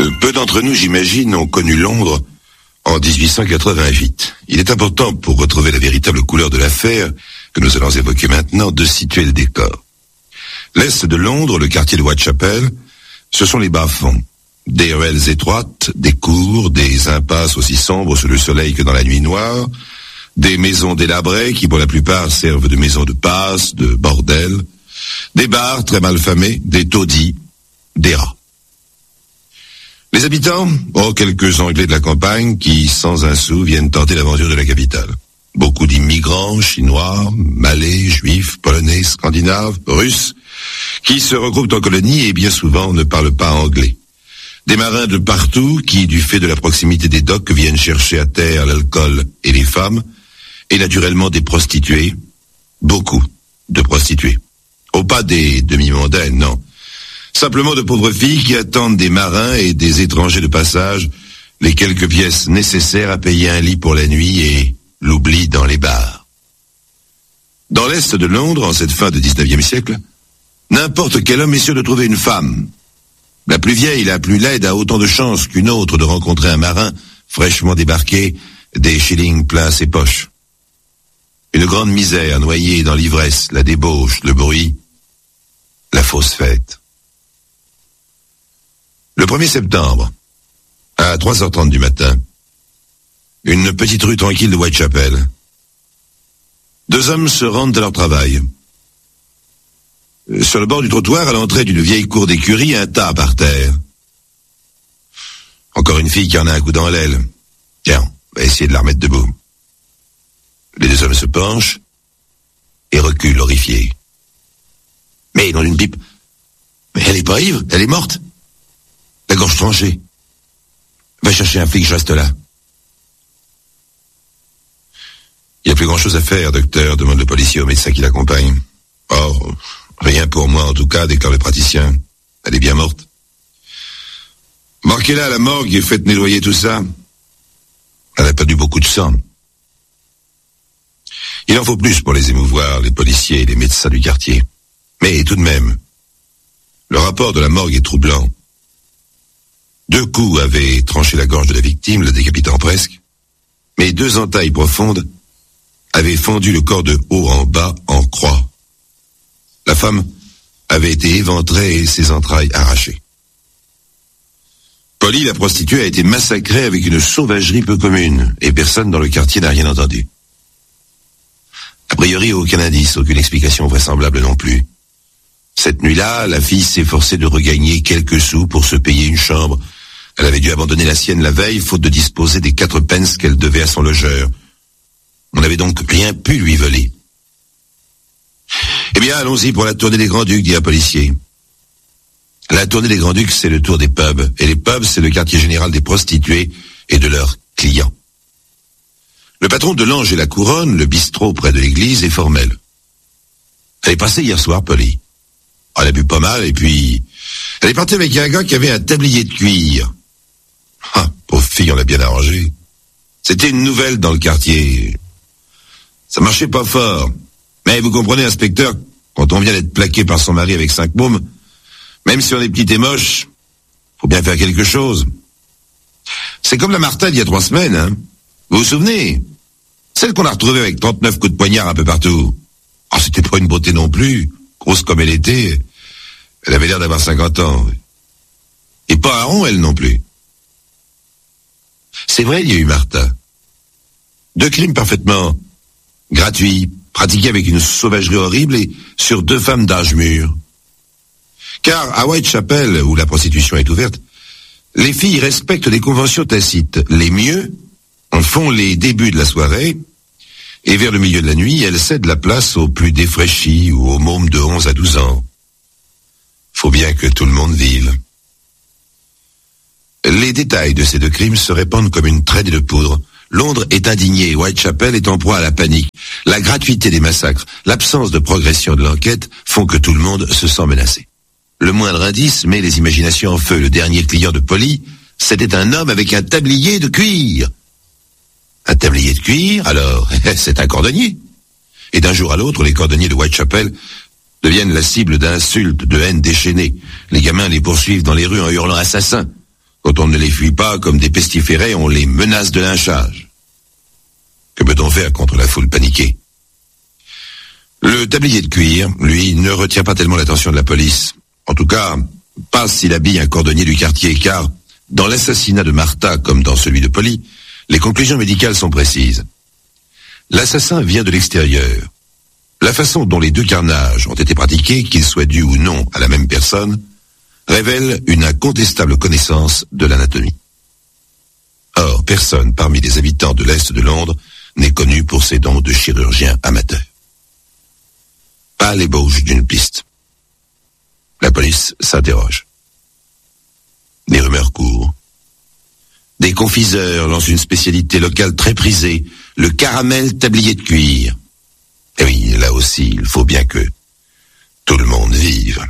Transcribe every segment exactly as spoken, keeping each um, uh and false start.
Peu d'entre nous, j'imagine, ont connu Londres en dix-huit cent quatre-vingt-huit. Il est important, pour retrouver la véritable couleur de l'affaire, que nous allons évoquer maintenant, de situer le décor. L'est de Londres, le quartier de Whitechapel, ce sont les bas-fonds. Des ruelles étroites, des cours, des impasses aussi sombres sous le soleil que dans la nuit noire, des maisons délabrées qui pour la plupart servent de maisons de passe, de bordels, des bars très mal famés, des taudis, des rats. Les habitants, oh, quelques Anglais de la campagne qui, sans un sou, viennent tenter l'aventure de la capitale. Beaucoup d'immigrants, chinois, malais, juifs, polonais, scandinaves, russes, qui se regroupent en colonies et bien souvent ne parlent pas anglais. Des marins de partout qui, du fait de la proximité des docks, viennent chercher à terre l'alcool et les femmes, et naturellement des prostituées, beaucoup de prostituées. Au pas des demi-mondaines, non. Simplement de pauvres filles qui attendent des marins et des étrangers de passage les quelques pièces nécessaires à payer un lit pour la nuit et l'oubli dans les bars. Dans l'est de Londres, en cette fin de dix-neuvième siècle, n'importe quel homme est sûr de trouver une femme. La plus vieille, la plus laide a autant de chances qu'une autre de rencontrer un marin fraîchement débarqué, des shillings plein ses poches. Une grande misère noyée dans l'ivresse, la débauche, le bruit, la fausse fête. Le premier septembre, à trois heures trente du matin, une petite rue tranquille de Whitechapel. Deux hommes se rendent à leur travail. Sur le bord du trottoir, à l'entrée d'une vieille cour d'écurie, un tas par terre. Encore une fille qui en a un coup dans l'aile. Tiens, on va essayer de la remettre debout. Les deux hommes se penchent et reculent horrifiés. Mais dans une pipe. Mais elle est pas ivre, elle est morte. La gorge tranchée. Va chercher un flic, je reste là. Il n'y a plus grand-chose à faire, docteur, demande le policier au médecin qui l'accompagne. Oh, rien pour moi en tout cas, déclare le praticien. Elle est bien morte. Marquez-la à la morgue et faites nettoyer tout ça. Elle a perdu beaucoup de sang. Il en faut plus pour les émouvoir, les policiers et les médecins du quartier. Mais tout de même, le rapport de la morgue est troublant. Deux coups avaient tranché la gorge de la victime, la décapitant presque, mais deux entailles profondes avaient fendu le corps de haut en bas en croix. La femme avait été éventrée et ses entrailles arrachées. Polly, la prostituée, a été massacrée avec une sauvagerie peu commune, et personne dans le quartier n'a rien entendu. A priori, aucun indice, aucune explication vraisemblable non plus. Cette nuit-là, la fille s'efforçait de regagner quelques sous pour se payer une chambre. Elle avait dû abandonner la sienne la veille, faute de disposer des quatre pence qu'elle devait à son logeur. On n'avait donc rien pu lui voler. Eh bien, allons-y pour la tournée des Grands-Ducs, dit un policier. La tournée des Grands-Ducs, c'est le tour des pubs. Et les pubs, c'est le quartier général des prostituées et de leurs clients. Le patron de l'Ange et la Couronne, le bistrot près de l'église, est formel. Elle est passée hier soir, Polly. Elle a bu pas mal, et puis... Elle est partie avec un gars qui avait un tablier de cuir. Ah, pauvre fille, on l'a bien arrangé. C'était une nouvelle dans le quartier. Ça marchait pas fort. Mais vous comprenez, inspecteur, quand on vient d'être plaqué par son mari avec cinq mômes, même si on est petit et moche, faut bien faire quelque chose. C'est comme la Martha d'il y a trois semaines, hein. Vous vous souvenez? Celle qu'on a retrouvée avec trente-neuf coups de poignard un peu partout. Oh, c'était pas une beauté non plus. Grosse comme elle était, elle avait l'air d'avoir cinquante ans. Et pas un rond, elle non plus. C'est vrai, il y a eu Martha. Deux crimes parfaitement gratuits, pratiqués avec une sauvagerie horrible et sur deux femmes d'âge mûr. Car à Whitechapel, où la prostitution est ouverte, les filles respectent des conventions tacites. Les mieux en font les débuts de la soirée, et vers le milieu de la nuit, elles cèdent la place aux plus défraîchis ou aux mômes de onze à douze ans. Faut bien que tout le monde vive. Les détails de ces deux crimes se répandent comme une traînée de poudre. Londres est indignée et Whitechapel est en proie à la panique. La gratuité des massacres, l'absence de progression de l'enquête font que tout le monde se sent menacé. Le moindre indice met les imaginations en feu. Le dernier client de Polly, c'était un homme avec un tablier de cuir. Un tablier de cuir, alors, c'est un cordonnier. Et d'un jour à l'autre, les cordonniers de Whitechapel deviennent la cible d'insultes, de haine déchaînées. Les gamins les poursuivent dans les rues en hurlant « assassin ». Quand on ne les fuit pas comme des pestiférés, on les menace de lynchage. Que peut-on faire contre la foule paniquée? Le tablier de cuir, lui, ne retient pas tellement l'attention de la police. En tout cas, pas s'il habille un cordonnier du quartier, car dans l'assassinat de Martha, comme dans celui de Polly, les conclusions médicales sont précises. L'assassin vient de l'extérieur. La façon dont les deux carnages ont été pratiqués, qu'ils soient dus ou non à la même personne, révèle une incontestable connaissance de l'anatomie. Or, personne parmi les habitants de l'Est de Londres n'est connu pour ses dons de chirurgien amateur. Pas l'ébauche d'une piste. La police s'interroge. Des rumeurs courent. Des confiseurs lancent une spécialité locale très prisée, le caramel tablier de cuir. Et oui, là aussi, il faut bien que tout le monde vive.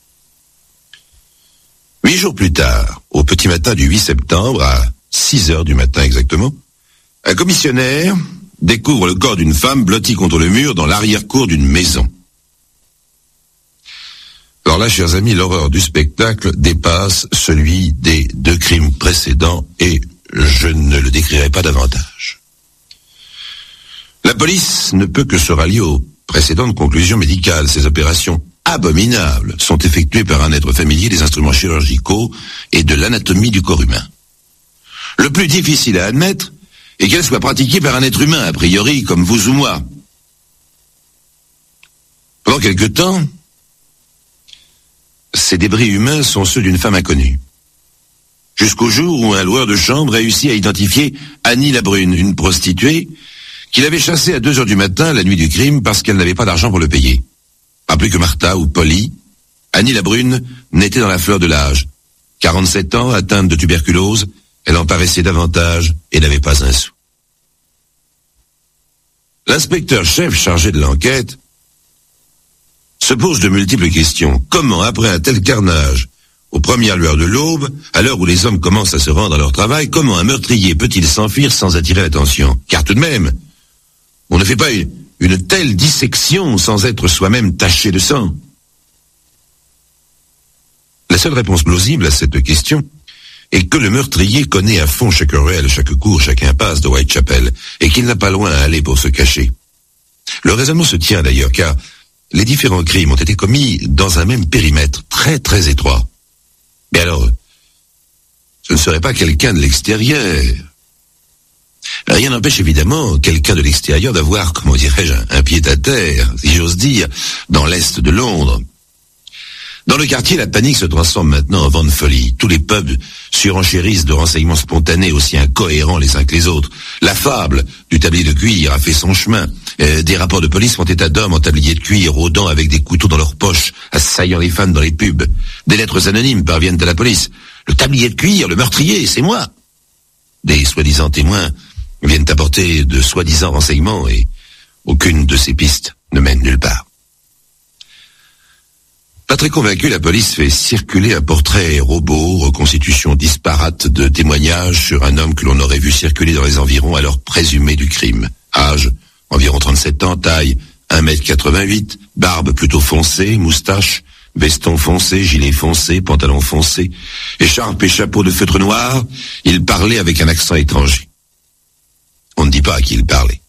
Huit jours plus tard, au petit matin du huit septembre, à six heures du matin exactement, un commissionnaire découvre le corps d'une femme blottie contre le mur dans l'arrière-cour d'une maison. Alors là, chers amis, l'horreur du spectacle dépasse celui des deux crimes précédents et je ne le décrirai pas davantage. La police ne peut que se rallier aux précédentes conclusions médicales. Ces opérations abominables sont effectuées par un être familier des instruments chirurgicaux et de l'anatomie du corps humain. Le plus difficile à admettre est qu'elles soient pratiquées par un être humain, a priori, comme vous ou moi. Pendant quelque temps, ces débris humains sont ceux d'une femme inconnue. Jusqu'au jour où un loueur de chambre réussit à identifier Annie Labrune, une prostituée, qu'il avait chassée à deux heures du matin la nuit du crime parce qu'elle n'avait pas d'argent pour le payer. Pas plus que Martha ou Polly, Annie Labrune n'était dans la fleur de l'âge. quarante-sept ans, atteinte de tuberculose, elle en paraissait davantage et n'avait pas un sou. L'inspecteur-chef chargé de l'enquête se pose de multiples questions. Comment, après un tel carnage, aux premières lueurs de l'aube, à l'heure où les hommes commencent à se rendre à leur travail, comment un meurtrier peut-il s'enfuir sans attirer l'attention? Car tout de même, on ne fait pas une, une telle dissection sans être soi-même taché de sang. La seule réponse plausible à cette question est que le meurtrier connaît à fond chaque ruelle, chaque cour, chaque impasse de Whitechapel, et qu'il n'a pas loin à aller pour se cacher. Le raisonnement se tient d'ailleurs, car les différents crimes ont été commis dans un même périmètre très très étroit. Mais alors, ce ne serait pas quelqu'un de l'extérieur. Rien n'empêche évidemment quelqu'un de l'extérieur d'avoir, comment dirais-je, un, un pied à terre, si j'ose dire, dans l'Est de Londres. Dans le quartier, la panique se transforme maintenant en vent de folie. Tous les pubs surenchérissent de renseignements spontanés aussi incohérents les uns que les autres. La fable du tablier de cuir a fait son chemin. Euh, des rapports de police font état d'hommes en tablier de cuir, rôdant avec des couteaux dans leurs poches, assaillant les fans dans les pubs. Des lettres anonymes parviennent à la police. Le tablier de cuir, le meurtrier, c'est moi. Des soi-disant témoins viennent apporter de soi-disant renseignements et aucune de ces pistes ne mène nulle part. Pas très convaincu, la police fait circuler un portrait robot, reconstitution disparate de témoignages sur un homme que l'on aurait vu circuler dans les environs à l'heure présumée du crime. Âge, environ trente-sept ans, taille, un mètre quatre-vingt-huit, barbe plutôt foncée, moustache, veston foncé, gilet foncé, pantalon foncé, écharpe et chapeau de feutre noir. Il parlait avec un accent étranger. On ne dit pas à qui il parlait.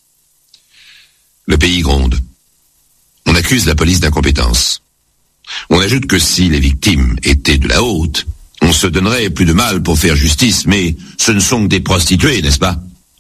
Le pays gronde. On accuse la police d'incompétence. On ajoute que si les victimes étaient de la haute, on se donnerait plus de mal pour faire justice, mais ce ne sont que des prostituées, n'est-ce pas?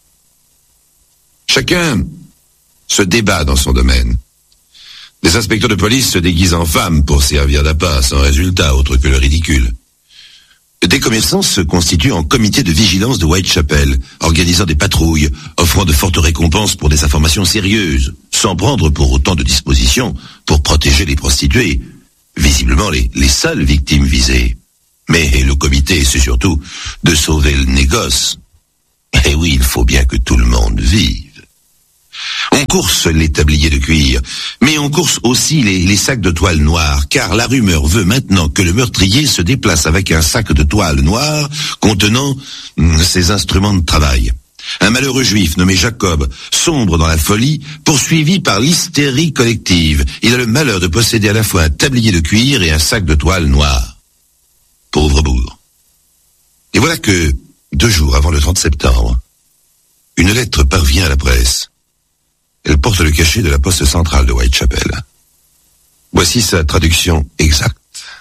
Chacun se débat dans son domaine. Des inspecteurs de police se déguisent en femmes pour servir d'appât, sans résultat autre que le ridicule. Des commerçants se constituent en comité de vigilance de Whitechapel, organisant des patrouilles, offrant de fortes récompenses pour des informations sérieuses, sans prendre pour autant de dispositions pour protéger les prostituées, visiblement les, les seules victimes visées. Mais le comité, c'est surtout de sauver le négoce. Et oui, il faut bien que tout le monde vive. On course les tabliers de cuir, mais on course aussi les, les sacs de toile noire, car la rumeur veut maintenant que le meurtrier se déplace avec un sac de toile noire contenant hum, ses instruments de travail. Un malheureux juif nommé Jacob sombre dans la folie, poursuivi par l'hystérie collective. Il a le malheur de posséder à la fois un tablier de cuir et un sac de toile noire. Pauvre bourg. voilà que, deux jours avant le trente septembre, une lettre parvient à la presse. Elle porte le cachet de la poste centrale de Whitechapel. Voici sa traduction exacte.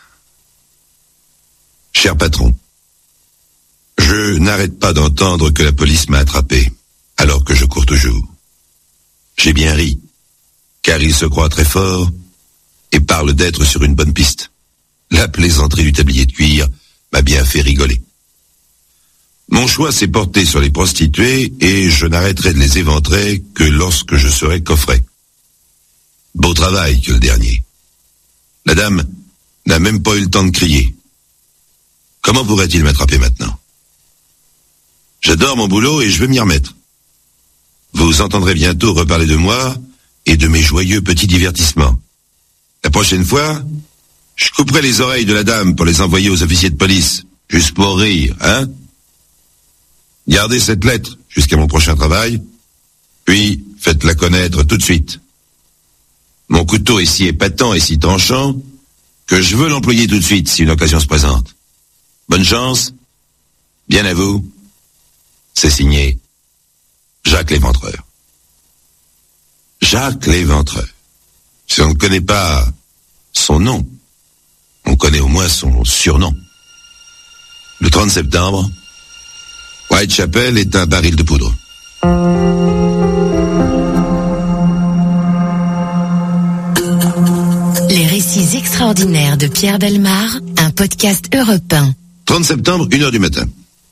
Cher patron, je n'arrête pas d'entendre que la police m'a attrapé, alors que je cours toujours. J'ai bien ri, car il se croit très fort et parle d'être sur une bonne piste. La plaisanterie du tablier de cuir m'a bien fait rigoler. Mon choix s'est porté sur les prostituées et je n'arrêterai de les éventrer que lorsque je serai coffret. Beau travail que le dernier. La dame n'a même pas eu le temps de crier. Comment pourrait-il m'attraper maintenant? J'adore mon boulot et je vais m'y remettre. Vous entendrez bientôt reparler de moi et de mes joyeux petits divertissements. La prochaine fois, je couperai les oreilles de la dame pour les envoyer aux officiers de police, juste pour rire, hein? Gardez cette lettre jusqu'à mon prochain travail, puis faites-la connaître tout de suite. Mon couteau est si épatant et si tranchant que je veux l'employer tout de suite si une occasion se présente. Bonne chance, bien à vous. C'est signé Jacques l'Éventreur. Jacques l'Éventreur. Si on ne connaît pas son nom, on connaît au moins son surnom. Le trente septembre, Whitechapel est un baril de poudre. Les récits extraordinaires de Pierre Bellemare, un podcast Europe un. trente septembre, une heure du matin.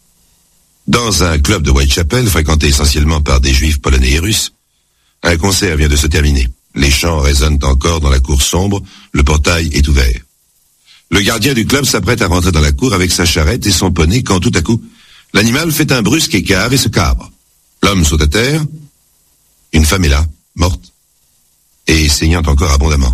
Dans un club de Whitechapel, fréquenté essentiellement par des juifs polonais et russes, un concert vient de se terminer. Les chants résonnent encore dans la cour sombre, le portail est ouvert. Le gardien du club s'apprête à rentrer dans la cour avec sa charrette et son poney quand tout à coup, l'animal fait un brusque écart et se cabre. L'homme saute à terre, une femme est là, morte, et saignant encore abondamment.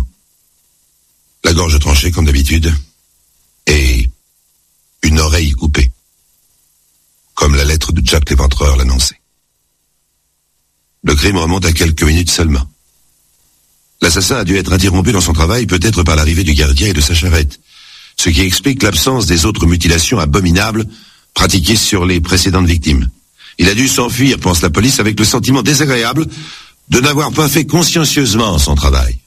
La gorge tranchée comme d'habitude, et une oreille coupée, comme la lettre de Jacques l'Éventreur l'annonçait. Le crime remonte à quelques minutes seulement. L'assassin a dû être interrompu dans son travail, peut-être par l'arrivée du gardien et de sa charrette, ce qui explique l'absence des autres mutilations abominables pratiquées sur les précédentes victimes. Il a dû s'enfuir, pense la police, avec le sentiment désagréable de n'avoir pas fait consciencieusement son travail.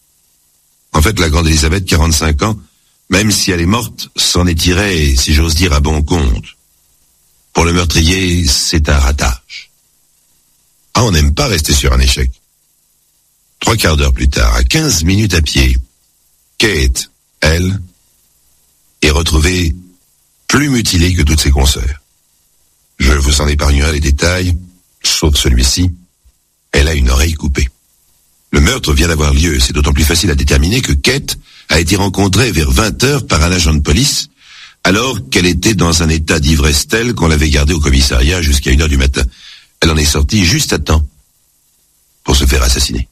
En fait, la grande Elisabeth, quarante-cinq ans, même si elle est morte, s'en est tirée, si j'ose dire, à bon compte. Pour le meurtrier, c'est un ratage. Ah, on n'aime pas rester sur un échec. Trois quarts d'heure plus tard, à quinze minutes à pied, Kate, elle, est retrouvée plus mutilée que toutes ses consoeurs. Je vous en épargnerai les détails, sauf celui-ci. Elle a une oreille coupée. Le meurtre vient d'avoir lieu, c'est d'autant plus facile à déterminer que Kate a été rencontrée vers vingt heures par un agent de police, alors qu'elle était dans un état d'ivresse tel qu'on l'avait gardée au commissariat jusqu'à une heure du matin. Elle en est sortie juste à temps pour se faire assassiner.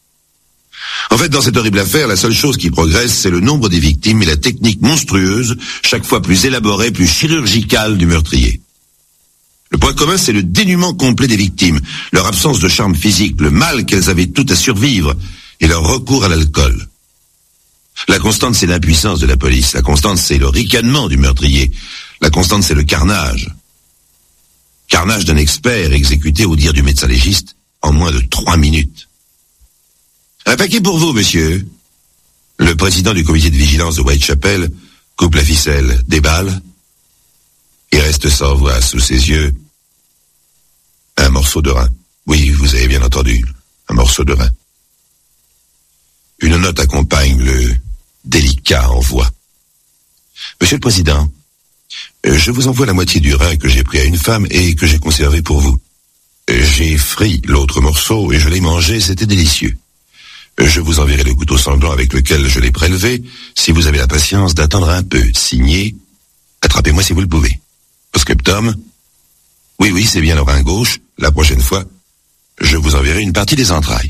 En fait, dans cette horrible affaire, la seule chose qui progresse, c'est le nombre des victimes et la technique monstrueuse, chaque fois plus élaborée, plus chirurgicale du meurtrier. Le point commun, c'est le dénuement complet des victimes, leur absence de charme physique, le mal qu'elles avaient toutes à survivre et leur recours à l'alcool. La constante, c'est l'impuissance de la police. La constante, c'est le ricanement du meurtrier. La constante, c'est le carnage. Carnage d'un expert exécuté au dire du médecin légiste en moins de trois minutes. Un paquet pour vous, monsieur. Le président du comité de vigilance de Whitechapel coupe la ficelle, déballe, et reste sans voix sous ses yeux un morceau de rein. Oui, vous avez bien entendu, un morceau de rein. Une note accompagne le délicat envoi. Monsieur le Président, je vous envoie la moitié du rein que j'ai pris à une femme et que j'ai conservé pour vous. J'ai frit l'autre morceau et je l'ai mangé, c'était délicieux. Je vous enverrai le couteau sanglant avec lequel je l'ai prélevé, si vous avez la patience d'attendre un peu. Signé, attrapez-moi si vous le pouvez. Post-scriptum, oui, oui, c'est bien le rein gauche. La prochaine fois, je vous enverrai une partie des entrailles.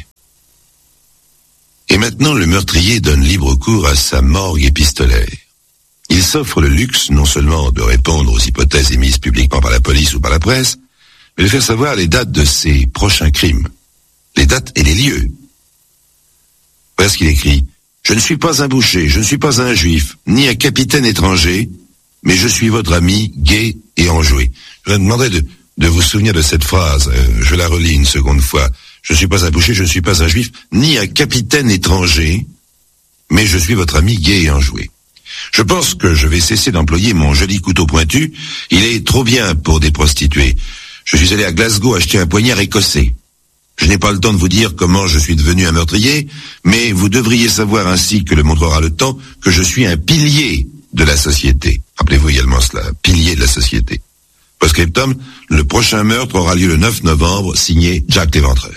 Et maintenant, le meurtrier donne libre cours à sa morgue épistolaire. Il s'offre le luxe non seulement de répondre aux hypothèses émises publiquement par la police ou par la presse, mais de faire savoir les dates de ses prochains crimes. Les dates et les lieux. Voilà ce qu'il écrit. Je ne suis pas un boucher, je ne suis pas un juif, ni un capitaine étranger, mais je suis votre ami gai et enjoué. Je vous demanderai de, de vous souvenir de cette phrase. Euh, je la relis une seconde fois. Je ne suis pas un boucher, je ne suis pas un juif, ni un capitaine étranger, mais je suis votre ami gai et enjoué. Je pense que je vais cesser d'employer mon joli couteau pointu. Il est trop bien pour des prostituées. Je suis allé à Glasgow acheter un poignard écossais. Je n'ai pas le temps de vous dire comment je suis devenu un meurtrier, mais vous devriez savoir, ainsi que le montrera le temps, que je suis un pilier de la société. Rappelez-vous également cela, pilier de la société. Post-scriptum, le prochain meurtre aura lieu le neuf novembre, signé Jack l'Éventreur.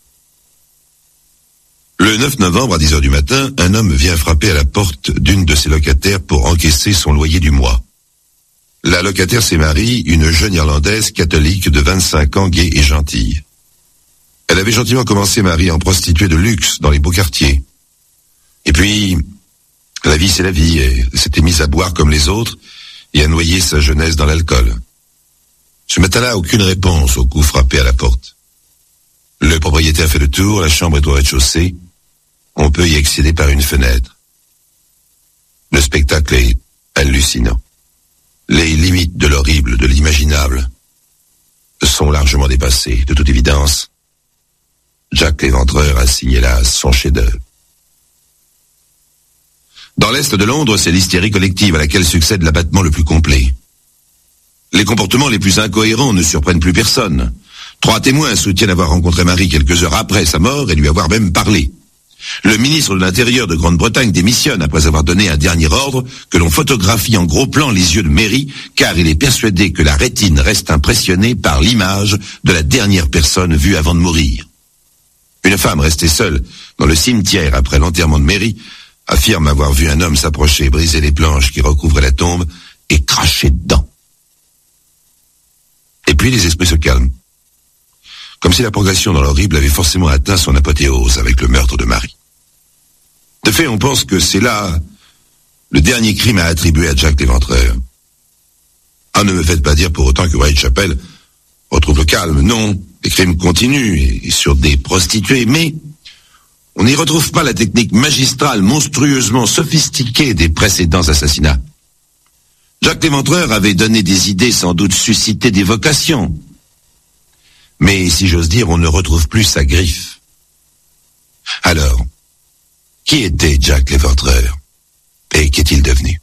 Le neuf novembre, à dix heures du matin, un homme vient frapper à la porte d'une de ses locataires pour encaisser son loyer du mois. La locataire, c'est Marie, une jeune Irlandaise catholique de vingt-cinq ans, gaie et gentille. Elle avait gentiment commencé, Marie, en prostituée de luxe dans les beaux quartiers. Et puis, la vie c'est la vie, et elle s'était mise à boire comme les autres et à noyer sa jeunesse dans l'alcool. Ce matin-là, aucune réponse au coup frappé à la porte. Le propriétaire fait le tour, la chambre est au rez-de-chaussée. On peut y accéder par une fenêtre. Le spectacle est hallucinant. Les limites de l'horrible, de l'imaginable, sont largement dépassées, de toute évidence. Jack l'Éventreur a signé là son chef-d'œuvre. Dans l'est de Londres, c'est l'hystérie collective à laquelle succède l'abattement le plus complet. Les comportements les plus incohérents ne surprennent plus personne. Trois témoins soutiennent avoir rencontré Marie quelques heures après sa mort et lui avoir même parlé. Le ministre de l'Intérieur de Grande-Bretagne démissionne après avoir donné un dernier ordre que l'on photographie en gros plan les yeux de Mary, car il est persuadé que la rétine reste impressionnée par l'image de la dernière personne vue avant de mourir. Une femme restée seule dans le cimetière après l'enterrement de Mary affirme avoir vu un homme s'approcher, briser les planches qui recouvraient la tombe et cracher dedans. Et puis les esprits se calment. Comme si la progression dans l'horrible avait forcément atteint son apothéose avec le meurtre de Marie. De fait, on pense que c'est là le dernier crime à attribuer à Jack l'Éventreur. Ah, ne me faites pas dire pour autant que Whitechapel retrouve le calme. Non, les crimes continuent, et sur des prostituées, mais on n'y retrouve pas la technique magistrale monstrueusement sophistiquée des précédents assassinats. Jack l'Éventreur avait donné des idées, sans doute suscité des vocations. Mais, si j'ose dire, on ne retrouve plus sa griffe. Alors, qui était Jack l'Éventreur? Et qu'est-il devenu?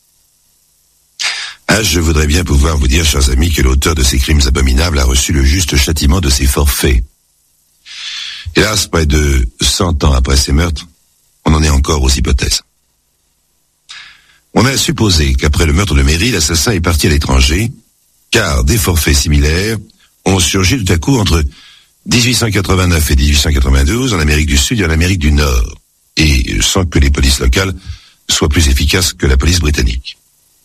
Ah, je voudrais bien pouvoir vous dire, chers amis, que l'auteur de ces crimes abominables a reçu le juste châtiment de ses forfaits. Hélas, près de cent ans après ces meurtres, on en est encore aux hypothèses. On a supposé qu'après le meurtre de Mary, l'assassin est parti à l'étranger, car des forfaits similaires ont surgi tout à coup entre dix-huit cent quatre-vingt-neuf et dix-huit cent quatre-vingt-douze en Amérique du Sud et en Amérique du Nord, et sans que les polices locales soient plus efficaces que la police britannique.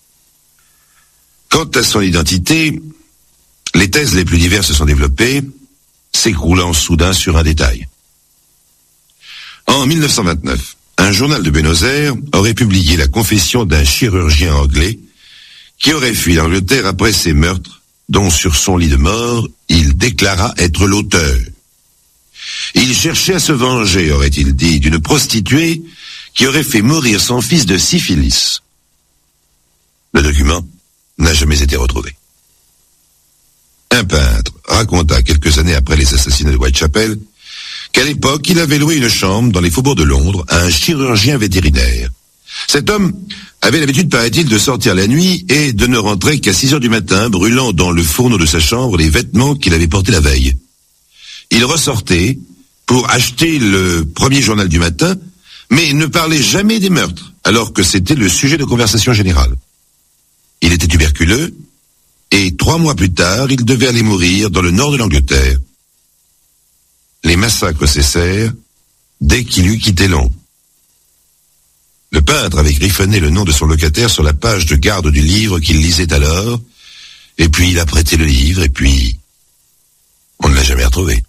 Quant à son identité, les thèses les plus diverses se sont développées, s'écroulant soudain sur un détail. En mille neuf cent vingt-neuf, un journal de Buenos Aires aurait publié la confession d'un chirurgien anglais qui aurait fui l'Angleterre après ses meurtres, dont sur son lit de mort, il déclara être l'auteur. Il cherchait à se venger, aurait-il dit, d'une prostituée qui aurait fait mourir son fils de syphilis. Le document n'a jamais été retrouvé. Un peintre raconta quelques années après les assassinats de Whitechapel qu'à l'époque, il avait loué une chambre dans les faubourgs de Londres à un chirurgien vétérinaire. Cet homme avait l'habitude, paraît-il, de sortir la nuit et de ne rentrer qu'à six heures du matin, brûlant dans le fourneau de sa chambre les vêtements qu'il avait portés la veille. Il ressortait pour acheter le premier journal du matin, mais ne parlait jamais des meurtres, alors que c'était le sujet de conversation générale. Il était tuberculeux, et trois mois plus tard, il devait aller mourir dans le nord de l'Angleterre. Les massacres cessèrent dès qu'il eut quitté Londres. Le peintre avait griffonné le nom de son locataire sur la page de garde du livre qu'il lisait alors, et puis il a prêté le livre, et puis on ne l'a jamais retrouvé.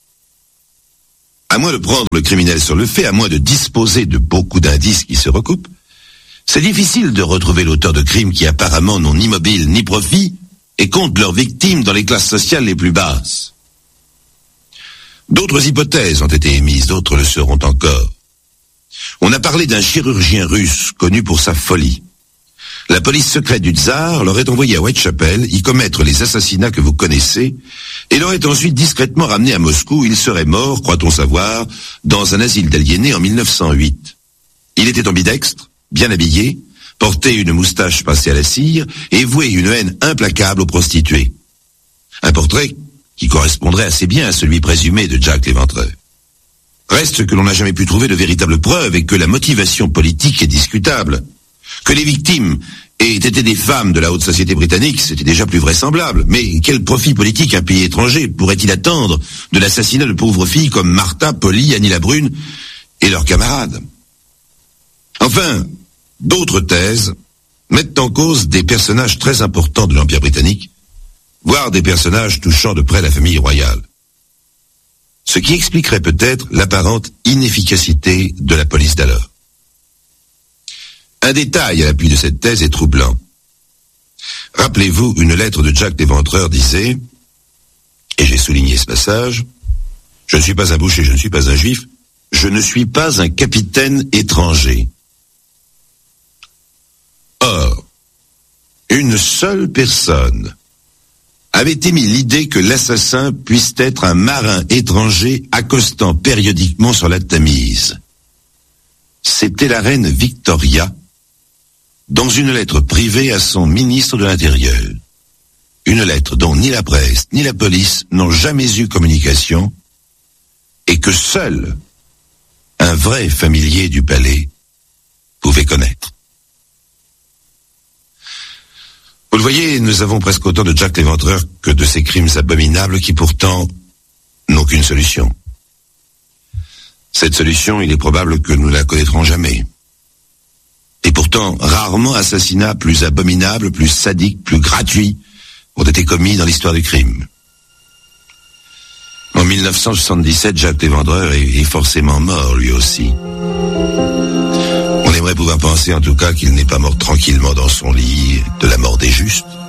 À moins de prendre le criminel sur le fait, à moins de disposer de beaucoup d'indices qui se recoupent, c'est difficile de retrouver l'auteur de crimes qui apparemment n'ont ni mobile ni profit et comptent leurs victimes dans les classes sociales les plus basses. D'autres hypothèses ont été émises, d'autres le seront encore. On a parlé d'un chirurgien russe connu pour sa folie. La police secrète du tsar l'aurait envoyé à Whitechapel y commettre les assassinats que vous connaissez et l'aurait ensuite discrètement ramené à Moscou où il serait mort, croit-on savoir, dans un asile d'aliénés en mille neuf cent huit. Il était ambidextre, bien habillé, portait une moustache passée à la cire et vouait une haine implacable aux prostituées. Un portrait qui correspondrait assez bien à celui présumé de Jack l'Éventreur. Reste que l'on n'a jamais pu trouver de véritables preuves et que la motivation politique est discutable. Que les victimes aient été des femmes de la haute société britannique, c'était déjà plus vraisemblable. Mais quel profit politique un pays étranger pourrait-il attendre de l'assassinat de pauvres filles comme Martha, Polly, Annie la Brune et leurs camarades? Enfin, d'autres thèses mettent en cause des personnages très importants de l'Empire britannique, voire des personnages touchant de près la famille royale. Ce qui expliquerait peut-être l'apparente inefficacité de la police d'alors. Un détail à l'appui de cette thèse est troublant. Rappelez-vous, une lettre de Jack l'Éventreur disait, et j'ai souligné ce passage, « Je ne suis pas un boucher, je ne suis pas un juif, je ne suis pas un capitaine étranger. » Or, une seule personne avait émis l'idée que l'assassin puisse être un marin étranger accostant périodiquement sur la Tamise. C'était la reine Victoria, dans une lettre privée à son ministre de l'Intérieur. Une lettre dont ni la presse ni la police n'ont jamais eu communication et que seul un vrai familier du palais pouvait connaître. Vous le voyez, nous avons presque autant de Jack l'Éventreur que de ces crimes abominables qui pourtant n'ont qu'une solution. Cette solution, il est probable que nous ne la connaîtrons jamais. Et pourtant, rarement assassinats plus abominables, plus sadiques, plus gratuits ont été commis dans l'histoire du crime. En mille neuf cent soixante-dix-sept, Jack l'Éventreur est, est forcément mort lui aussi. On aimerait pouvoir penser en tout cas qu'il n'est pas mort tranquillement dans son lit de la mort des justes.